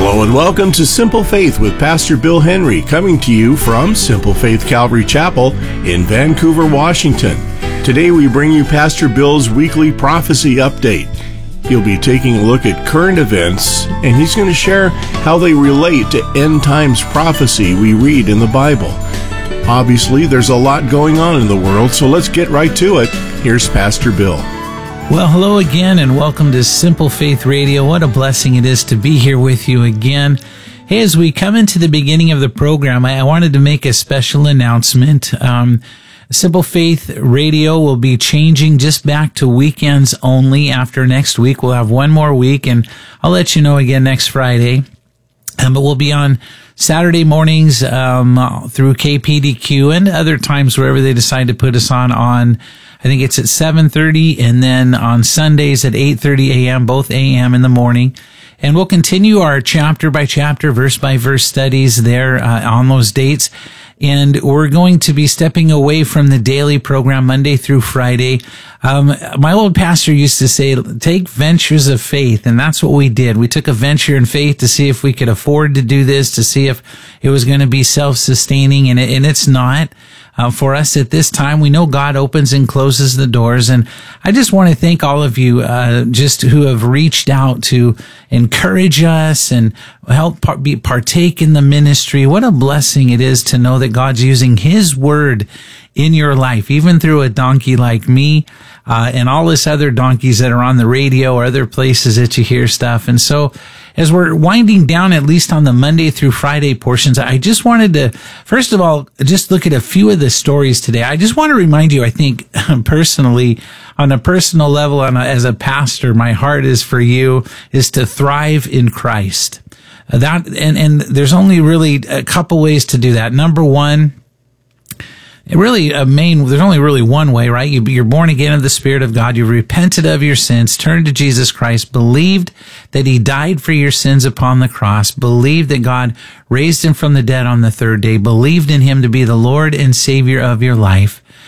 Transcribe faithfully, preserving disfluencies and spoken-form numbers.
Hello and welcome to Simple Faith with Pastor Bill Henry, coming to you from Simple Faith Calvary Chapel in Vancouver, Washington. Today we bring you Pastor Bill's weekly prophecy update. He'll be taking a look at current events, and he's going to share how they relate to end times prophecy we read in the Bible. Obviously, there's a lot going on in the world, so let's get right to it. Here's Pastor Bill. Well, hello again, and welcome to Simple Faith Radio. What a blessing it is to be here with you again. Hey, as we come into the beginning of the program, I wanted to make a special announcement. Um, Simple Faith Radio will be changing just back to weekends only after next week. We'll have one more week, and I'll let you know again next Friday. Um, but we'll be on Saturday mornings um, through K P D Q and other times wherever they decide to put us on on. I think it's at seven thirty, and then on Sundays at eight thirty a.m., both a m in the morning. And we'll continue our chapter by chapter, verse by verse studies there uh, on those dates. And we're going to be stepping away from the daily program Monday through Friday. Um, my old pastor used to say, take ventures of faith. And that's what we did. We took a venture in faith to see if we could afford to do this, to see if it was going to be self-sustaining. And, it, and it's not. Uh, for us at this time, we know God opens and closes the doors. And I just want to thank all of you, uh, just who have reached out to encourage us and help par- be partake in the ministry. What a blessing it is to know that God's using His word in your life, even through a donkey like me, uh, and all this other donkeys that are on the radio or other places that you hear stuff. And so, as we're winding down, at least on the Monday through Friday portions, I just wanted to, first of all, just look at a few of the stories today. I just want to remind you, I think, personally, on a personal level, and as a pastor, my heart is for you, is to thrive in Christ. Uh, that, and, and there's only really a couple ways to do that. Number one, really a main, there's only really one way, right? You, you're born again of the Spirit of God. You repented of your sins, turned to Jesus Christ, believed that He died for your sins upon the cross, believed that God raised Him from the dead on the third day, believed in Him to be the Lord and Savior of your life.